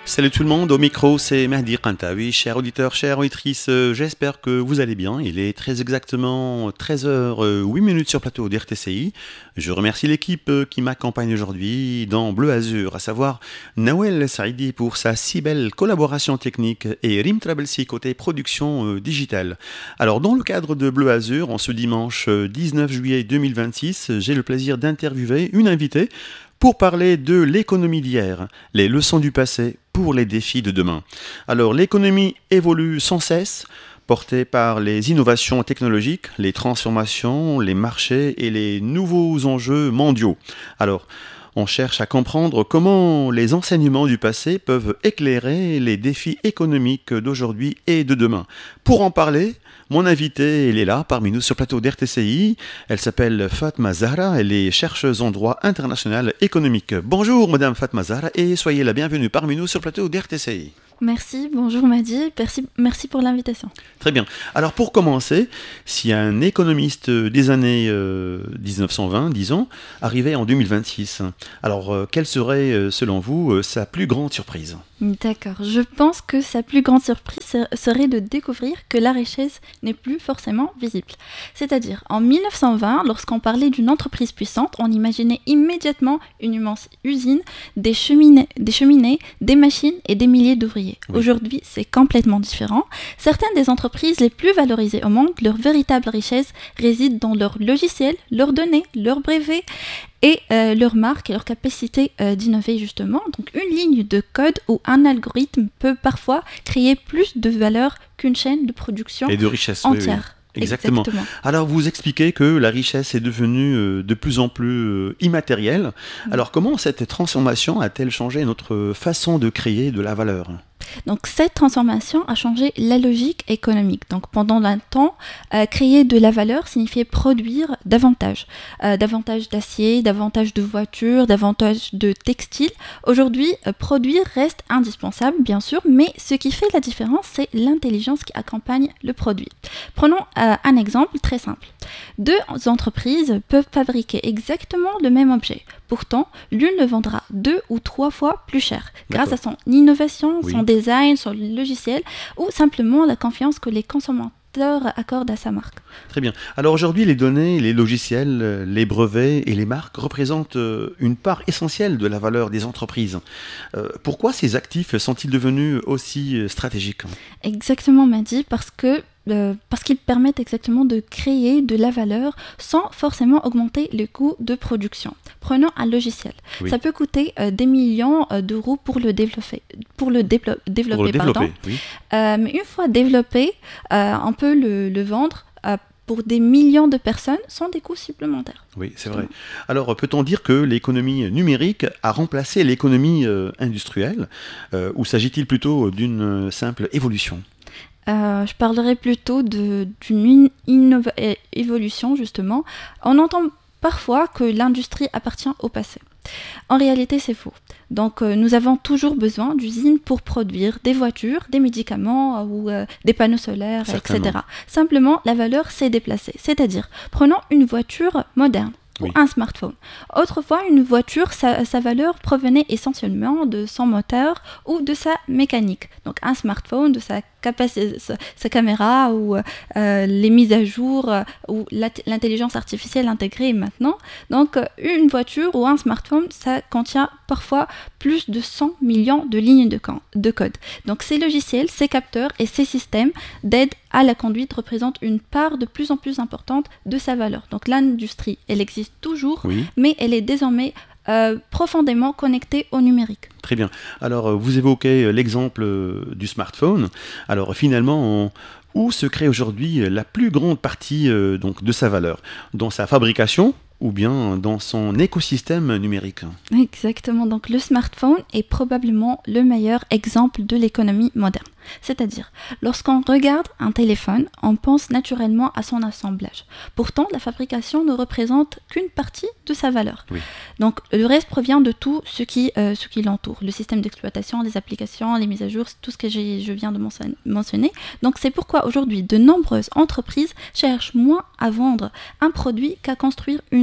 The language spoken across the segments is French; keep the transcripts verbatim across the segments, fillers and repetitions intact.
Salut tout le monde, au micro c'est Mahdi Kantawi, chers auditeurs, chères auditrices, euh, j'espère que vous allez bien. Il est très exactement treize heures huit minutes sur plateau d'R T C I. Je remercie l'équipe euh, qui m'accompagne aujourd'hui dans Bleu Azur, à savoir Nawel Saidi pour sa si belle collaboration technique et Rim Trabelsi côté production euh, digitale. Alors dans le cadre de Bleu Azur, en ce dimanche euh, dix-neuf juillet deux mille vingt-six, j'ai le plaisir d'interviewer une invitée pour parler de l'économie d'hier, les leçons du passé pour les défis de demain. Alors l'économie évolue sans cesse, portée par les innovations technologiques, les transformations, les marchés et les nouveaux enjeux mondiaux. Alors, on cherche à comprendre comment les enseignements du passé peuvent éclairer les défis économiques d'aujourd'hui et de demain. Pour en parler, mon invitée, elle est là, parmi nous sur le plateau d'R T C I. Elle s'appelle Fatma Zahra, elle est chercheuse en droit international économique. Bonjour Madame Fatma Zahra et soyez la bienvenue parmi nous sur le plateau d'R T C I. Merci, bonjour Madi, merci, merci pour l'invitation. Très bien. Alors pour commencer, si un économiste des années euh, dix-neuf cent vingt, disons, arrivait en deux mille vingt-six, alors euh, quelle serait euh, selon vous euh, sa plus grande surprise ? D'accord, je pense que sa plus grande surprise serait de découvrir que la richesse n'est plus forcément visible. C'est-à-dire, en mille neuf cent vingt, lorsqu'on parlait d'une entreprise puissante, on imaginait immédiatement une immense usine, des cheminées, des, cheminées, des machines et des milliers d'ouvriers. Oui. Aujourd'hui, c'est complètement différent. Certaines des entreprises les plus valorisées au monde, leur véritable richesse réside dans leurs logiciels, leurs données, leurs brevets et euh, leur marque et leur capacité euh, d'innover justement. Donc une ligne de code ou un algorithme peut parfois créer plus de valeur qu'une chaîne de production et de richesse entière. Oui, oui. Exactement. Exactement. Alors vous expliquez que la richesse est devenue euh, de plus en plus euh, immatérielle. Mmh. Alors comment cette transformation a-t-elle changé notre façon de créer de la valeur ? Donc cette transformation a changé la logique économique. Donc pendant un temps, euh, créer de la valeur signifiait produire davantage. Euh, davantage d'acier, davantage de voitures, davantage de textiles. Aujourd'hui, euh, produire reste indispensable, bien sûr, mais ce qui fait la différence, c'est l'intelligence qui accompagne le produit. Prenons euh, un exemple très simple. Deux entreprises peuvent fabriquer exactement le même objet. Pourtant, l'une le vendra deux ou trois fois plus cher, grâce à son innovation, oui. son design, son logiciel, ou simplement la confiance que les consommateurs accordent à sa marque. Très bien. Alors aujourd'hui, les données, les logiciels, les brevets et les marques représentent une part essentielle de la valeur des entreprises. Euh, pourquoi ces actifs sont-ils devenus aussi stratégiques ? Exactement, Madi, parce que Euh, parce qu'ils permettent exactement de créer de la valeur sans forcément augmenter le coût de production. Prenons un logiciel. Oui. Ça peut coûter euh, des millions euh, d'euros pour le développer. Pour le, déplo- développer, pour le développer, pardon. Oui. Euh, mais une fois développé, euh, on peut le, le vendre euh, pour des millions de personnes sans des coûts supplémentaires. Oui, c'est vrai. Alors, peut-on dire que l'économie numérique a remplacé l'économie euh, industrielle euh, ou s'agit-il plutôt d'une simple évolution ? Euh, je parlerai plutôt de, d'une innova- évolution, justement. On entend parfois que l'industrie appartient au passé. En réalité, c'est faux. Donc, euh, nous avons toujours besoin d'usines pour produire des voitures, des médicaments ou euh, des panneaux solaires, Certainement. et cetera. Simplement, la valeur s'est déplacée. C'est-à-dire, prenons une voiture moderne. Oui. Ou un smartphone. Autrefois, une voiture, sa, sa valeur provenait essentiellement de son moteur ou de sa mécanique. Donc un smartphone, de sa, capaci- sa, sa caméra ou euh, les mises à jour euh, ou l'intelligence artificielle intégrée maintenant. Donc une voiture ou un smartphone, ça contient parfois plus de cent millions de lignes de, can- de code. Donc ces logiciels, ces capteurs et ces systèmes d'aide à la conduite représentent une part de plus en plus importante de sa valeur. Donc l'industrie, elle existe toujours, oui. mais elle est désormais euh, profondément connectée au numérique. Très bien. Alors, vous évoquez l'exemple du smartphone. Alors, finalement, on, où se crée aujourd'hui la plus grande partie euh, donc, de sa valeur ? Dans sa fabrication ou bien dans son écosystème numérique ? Exactement. Donc, le smartphone est probablement le meilleur exemple de l'économie moderne. C'est-à-dire, lorsqu'on regarde un téléphone, on pense naturellement à son assemblage. Pourtant, la fabrication ne représente qu'une partie de sa valeur. Oui. Donc, le reste provient de tout ce qui, euh, ce qui l'entoure. Le système d'exploitation, les applications, les mises à jour, tout ce que j'ai, je viens de mentionner. Donc, c'est pourquoi aujourd'hui, de nombreuses entreprises cherchent moins à vendre un produit qu'à construire une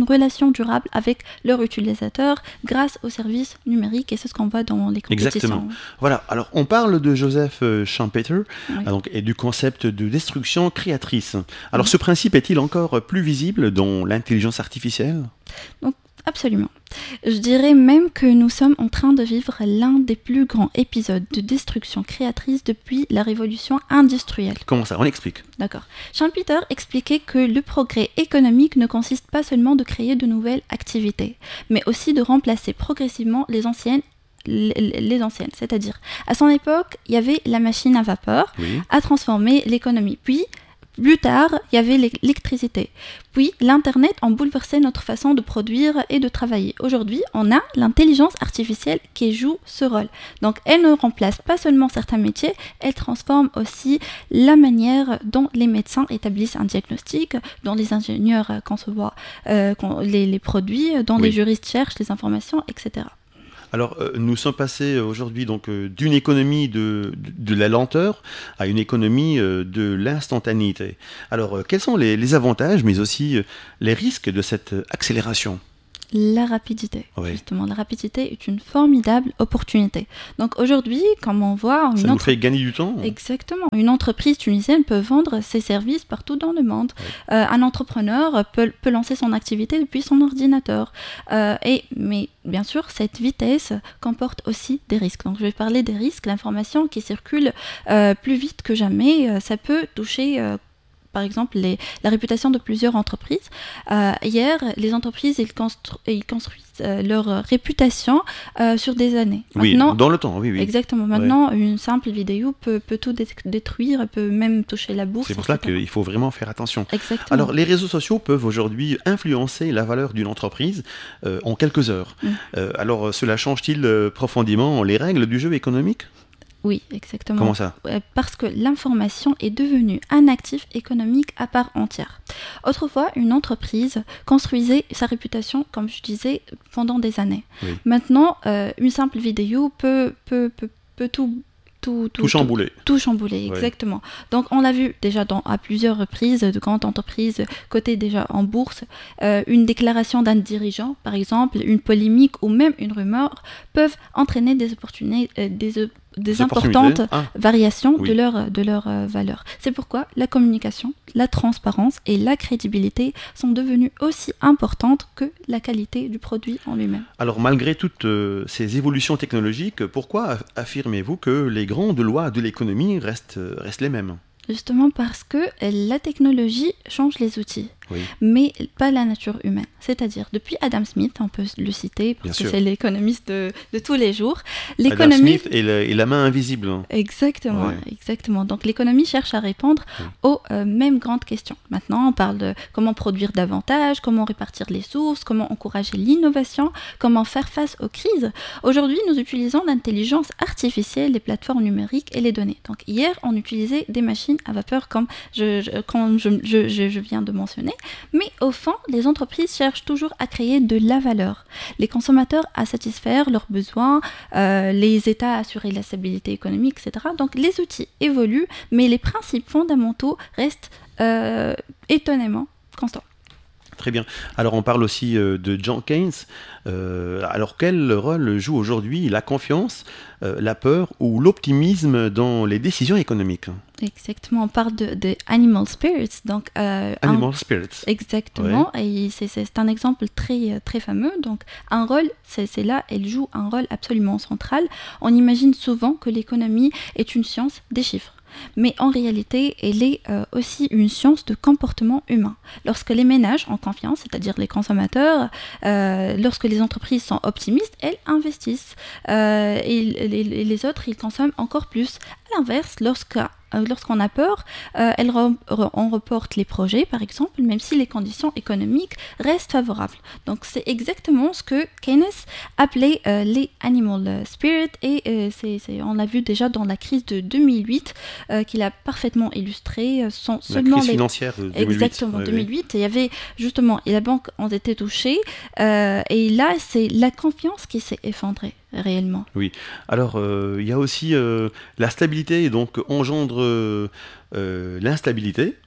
une relation durable avec leur utilisateur grâce aux services numériques, et c'est ce qu'on voit dans les compétitions. Exactement. Voilà, alors on parle de Joseph Schumpeter, Oui. donc, et du concept de destruction créatrice. Alors ce principe est-il encore plus visible dans l'intelligence artificielle ? Donc, absolument. Je dirais même que nous sommes en train de vivre l'un des plus grands épisodes de destruction créatrice depuis la révolution industrielle. Comment ça ? On explique. D'accord. Schumpeter expliquait que le progrès économique ne consiste pas seulement de créer de nouvelles activités, mais aussi de remplacer progressivement les anciennes Les, les anciennes, c'est-à-dire à son époque, il y avait la machine à vapeur Oui. à transformer l'économie. Puis, plus tard, il y avait l'électricité. Puis, l'Internet a bouleversé notre façon de produire et de travailler. Aujourd'hui, on a l'intelligence artificielle qui joue ce rôle. Donc, elle ne remplace pas seulement certains métiers, elle transforme aussi la manière dont les médecins établissent un diagnostic, dont les ingénieurs conçoivent euh, les, les produits, dont Oui. les juristes cherchent les informations, et cetera. Alors, euh, nous sommes passés aujourd'hui donc euh, d'une économie de, de, de la lenteur à une économie euh, de l'instantanéité. Alors, euh, quels sont les, les avantages, mais aussi euh, les risques de cette accélération ? La rapidité, Oui. justement, la rapidité est une formidable opportunité. Donc aujourd'hui, comme on voit, une Ça nous entre- fait gagner du temps ? Exactement. Une entreprise tunisienne peut vendre ses services partout dans le monde. Oui. Euh, un entrepreneur peut, peut lancer son activité depuis son ordinateur. Euh, et, mais bien sûr, cette vitesse comporte aussi des risques. Donc je vais parler des risques. L'information qui circule euh, plus vite que jamais, euh, ça peut toucher... Euh, par exemple, les, la réputation de plusieurs entreprises. Euh, hier, les entreprises, ils, constru- ils construisent euh, leur réputation euh, sur des années. Oui, Maintenant, dans le temps, oui, oui. exactement. Maintenant, une simple vidéo peut, peut tout dé- détruire, peut même toucher la bourse. C'est pour cela et cetera. qu'il faut vraiment faire attention. Exactement. Alors, les réseaux sociaux peuvent aujourd'hui influencer la valeur d'une entreprise euh, en quelques heures. Mm. Euh, alors, euh, cela change-t-il euh, profondément les règles du jeu économique ? Oui, exactement. Comment ça ? Euh, Parce que l'information est devenue un actif économique à part entière. Autrefois, une entreprise construisait sa réputation, comme je disais, pendant des années. Oui. Maintenant, euh, une simple vidéo peut, peut, peut, peut tout... Tout, tout, Tout chamboulé. Tout, tout chamboulé, Ouais. exactement. Donc on l'a vu déjà dans, à plusieurs reprises de grandes entreprises cotées déjà en bourse. Euh, une déclaration d'un dirigeant, par exemple, une polémique ou même une rumeur peuvent entraîner des opportunités, euh, des, des, Des importantes opportunités. Ah, variations Oui. de leur, de leur euh, valeur. C'est pourquoi la communication, la transparence et la crédibilité sont devenues aussi importantes que la qualité du produit en lui-même. alors, malgré toutes euh, ces évolutions technologiques, pourquoi aff- affirmez-vous que les grandes lois de l'économie restent, euh, restent les mêmes ? Justement parce que la technologie change les outils, Oui. mais pas la nature humaine. C'est-à-dire, depuis Adam Smith, on peut le citer, parce Bien que sûr. c'est l'économiste de, de tous les jours. Adam L'économie... Smith et, le- et la main invisible. hein. Exactement, Ouais. exactement. Donc l'économie cherche à répondre Oui. aux euh, mêmes grandes questions. Maintenant, on parle de comment produire davantage, comment répartir les sources, comment encourager l'innovation, comment faire face aux crises. Aujourd'hui, nous utilisons l'intelligence artificielle, les plateformes numériques et les données. Donc hier, on utilisait des machines à vapeur comme je, je, comme je, je, je, je viens de mentionner. Mais au fond, les entreprises cherchent toujours à créer de la valeur. Les consommateurs à satisfaire leurs besoins, euh, les États à assurer la stabilité économique, et cetera. Donc les outils évoluent, mais les principes fondamentaux restent euh, étonnamment constants. Très bien. Alors, on parle aussi euh, de John Keynes. Euh, alors, quel rôle joue aujourd'hui la confiance, euh, la peur ou l'optimisme dans les décisions économiques ? Exactement, on parle de, de animal spirits, donc euh, un- Animal spirits. exactement, et c'est, c'est, c'est un exemple très, très fameux. Donc, un rôle, c'est, c'est là, elle joue un rôle absolument central. On imagine souvent que l'économie est une science des chiffres. Mais en réalité, elle est euh, aussi une science de comportement humain. Lorsque les ménages ont confiance, c'est-à-dire les consommateurs, euh, lorsque les entreprises sont optimistes, elles investissent. Euh, et, et- et les autres, ils consomment encore plus. À l'inverse, lorsque euh, lorsqu'on a peur, euh, elles re- re- on reporte les projets, par exemple, même si les conditions économiques restent favorables. Donc c'est exactement ce que Keynes appelait euh, les animal spirit, et euh, c'est, c'est- on l'a vu déjà dans la crise de deux mille huit, euh, qu'il a parfaitement illustré. euh, Sont La seulement crise les... financière de deux mille huit. Exactement, Ouais, deux mille huit, il y avait justement, et la banque en était touchée, euh, et là c'est la confiance qui s'est effondrée réellement. Alors, euh, il y a aussi euh, la stabilité, donc engendre euh, euh, l'instabilité.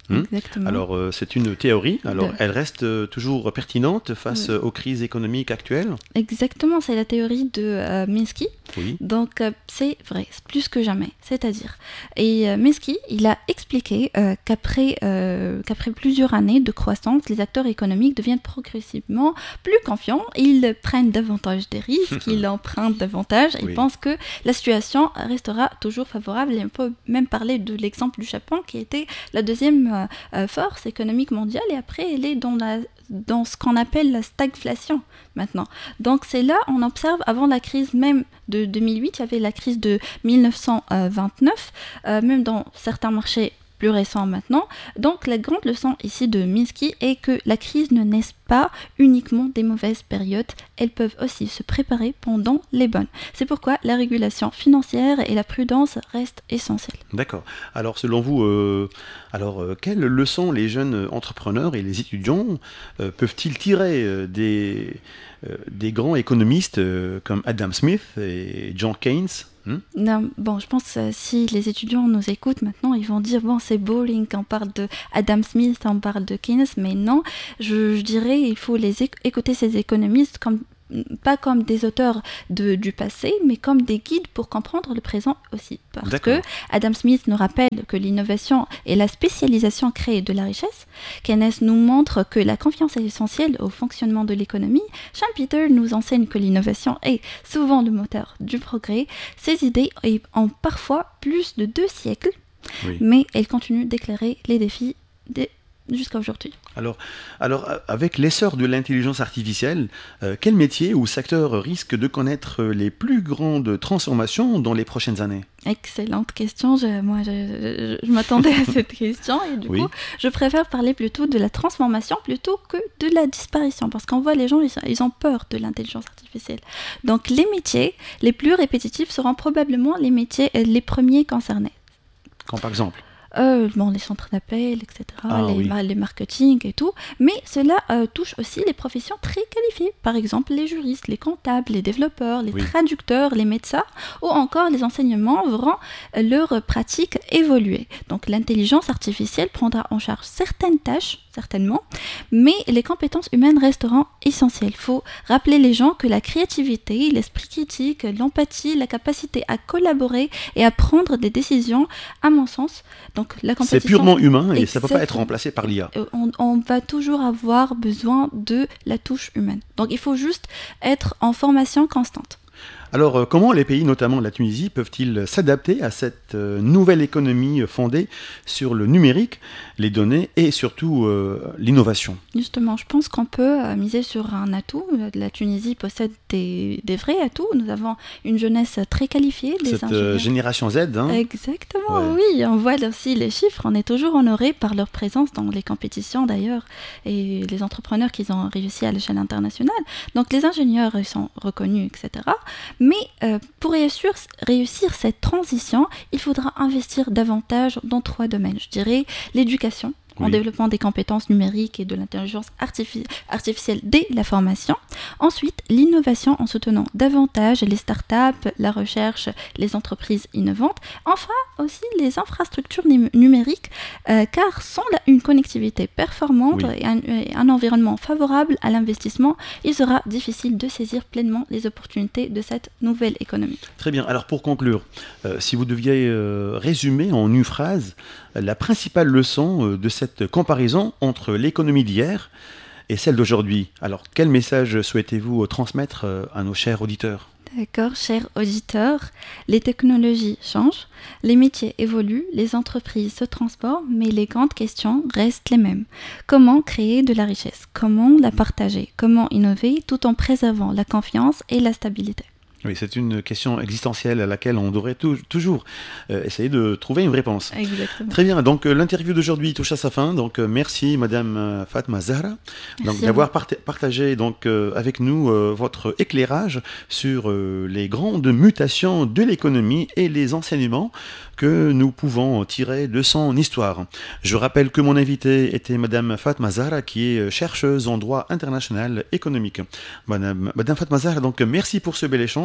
Hmm. Exactement. Alors, euh, c'est une théorie. Alors, De- elle reste euh, toujours pertinente face Oui. euh, aux crises économiques actuelles. Exactement, c'est la théorie de euh, Minsky. Oui. Donc euh, c'est vrai, c'est plus que jamais. C'est-à-dire, et euh, Minsky, il a expliqué euh, qu'après euh, qu'après plusieurs années de croissance, les acteurs économiques deviennent progressivement plus confiants. Ils prennent davantage des risques, ils empruntent davantage. Et Oui. ils pensent que la situation restera toujours favorable. Et on peut même parler de l'exemple du Japon, qui était la deuxième euh, euh, force économique mondiale. Et après, elle est dans la dans ce qu'on appelle la stagflation maintenant. Donc c'est là, on observe, avant la crise même de deux mille huit, il y avait la crise de mille neuf cent vingt-neuf, euh, même dans certains marchés plus récents maintenant. Donc la grande leçon ici de Minsky est que la crise ne naît pas uniquement des mauvaises périodes, elles peuvent aussi se préparer pendant les bonnes. C'est pourquoi la régulation financière et la prudence restent essentielles. D'accord. Alors, selon vous, euh, alors, euh, quelles leçons les jeunes entrepreneurs et les étudiants euh, peuvent-ils tirer euh, des, euh, des grands économistes euh, comme Adam Smith et John Keynes? Hmm. Non, bon, je pense que euh, si les étudiants nous écoutent maintenant, ils vont dire, bon, c'est boring, on parle de Adam Smith, on parle de Keynes, mais non, je, je dirais, il faut les éc- écouter ces économistes comme pas comme des auteurs de, du passé, mais comme des guides pour comprendre le présent aussi. Parce D'accord. que Adam Smith nous rappelle que l'innovation et la spécialisation créent de la richesse. Keynes nous montre que la confiance est essentielle au fonctionnement de l'économie. Schumpeter nous enseigne que l'innovation est souvent le moteur du progrès. Ces idées ont parfois plus de deux siècles, Oui. mais elles continuent d'éclairer les défis des jusqu'à aujourd'hui. Alors, alors, avec l'essor de l'intelligence artificielle, euh, quel métier ou secteur risque de connaître les plus grandes transformations dans les prochaines années? Excellente question. Je, moi, je, je, je m'attendais à cette question et du Oui. coup, je préfère parler plutôt de la transformation plutôt que de la disparition, parce qu'on voit les gens, ils, ils ont peur de l'intelligence artificielle. Donc, les métiers les plus répétitifs seront probablement les métiers les premiers concernés. Comme par exemple? Euh, bon, les centres d'appel, et cetera, Ah, les, oui. les marketing et tout, mais cela euh, touche aussi les professions très qualifiées, par exemple les juristes, les comptables, les développeurs, les Oui. traducteurs, les médecins, ou encore les enseignements verront euh, leur pratique évoluer. Donc l'intelligence artificielle prendra en charge certaines tâches, certainement, mais les compétences humaines resteront essentielles. Il faut rappeler les gens que la créativité, l'esprit critique, l'empathie, la capacité à collaborer et à prendre des décisions, à mon sens, donc la C'est compétition... purement humain et ça ne peut pas être Exactement. remplacé par l'I A. Euh, On, on va toujours avoir besoin de la touche humaine. Donc il faut juste être en formation constante. Alors, euh, comment les pays, notamment la Tunisie, peuvent-ils s'adapter à cette euh, nouvelle économie fondée sur le numérique, les données et surtout euh, l'innovation? Justement, je pense qu'on peut euh, miser sur un atout. La Tunisie possède des, des vrais atouts. Nous avons une jeunesse très qualifiée, des Cette euh, ingénieurs. génération Z, hein? Exactement, Ouais. oui. On voit aussi les chiffres. On est toujours honoré par leur présence dans les compétitions d'ailleurs et les entrepreneurs qui ont réussi à l'échelle internationale. Donc les ingénieurs ils sont reconnus, et cetera. Mais euh, pour réussir, réussir cette transition, il faudra investir davantage dans trois domaines. Je dirais l'éducation, en Oui. développant des compétences numériques et de l'intelligence artifi- artificielle dès la formation. Ensuite, l'innovation en soutenant davantage les startups, la recherche, les entreprises innovantes. Enfin, aussi les infrastructures num- numériques, euh, car sans la- une connectivité performante Oui. et, un, et un environnement favorable à l'investissement, il sera difficile de saisir pleinement les opportunités de cette nouvelle économie. Très bien. Alors, pour conclure, euh, si vous deviez euh, résumer en une phrase euh, la principale leçon euh, de cette comparaison entre l'économie d'hier et celle d'aujourd'hui, alors quel message souhaitez-vous euh, transmettre euh, à nos chers auditeurs? D'accord, chers auditeurs, les technologies changent, les métiers évoluent, les entreprises se transforment, mais les grandes questions restent les mêmes. Comment créer de la richesse? Comment la partager? Comment innover tout en préservant la confiance et la stabilité? Oui, c'est une question existentielle à laquelle on devrait tou- toujours euh, essayer de trouver une réponse. Exactement. Très bien, donc euh, l'interview d'aujourd'hui touche à sa fin, donc euh, merci Madame euh, Fatma Zahra donc, Merci à d'avoir part- partagé donc, euh, avec nous euh, votre éclairage sur euh, les grandes mutations de l'économie et les enseignements que nous pouvons tirer de son histoire. Je rappelle que mon invité était Madame Fatma Zahra, qui est chercheuse en droit international économique. Madame, Madame Fatma Zahra, donc merci pour ce bel échange.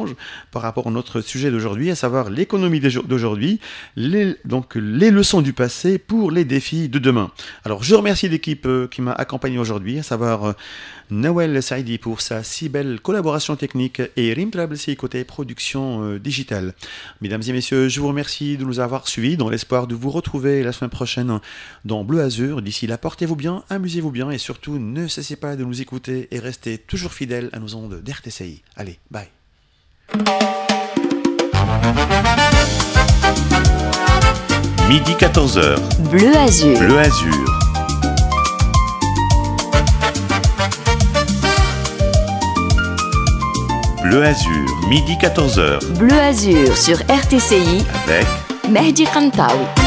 échange par rapport à notre sujet d'aujourd'hui, à savoir l'économie d'aujourd'hui, les, donc les leçons du passé pour les défis de demain. Alors je remercie l'équipe qui m'a accompagné aujourd'hui, à savoir Nawel Saidi pour sa si belle collaboration technique et Rim Trablsi côté production euh, digitale. Mesdames et messieurs, je vous remercie de nous avoir suivis dans l'espoir de vous retrouver la semaine prochaine dans Bleu Azur. D'ici là, portez-vous bien, amusez-vous bien et surtout ne cessez pas de nous écouter et restez toujours fidèles à nos ondes d'R T C I. Allez, bye. Midi quatorze heures. Bleu Azur. Bleu Azur. Bleu Azur, midi quatorze heures. Bleu Azur sur R T C I avec Mehdi Kantaoui.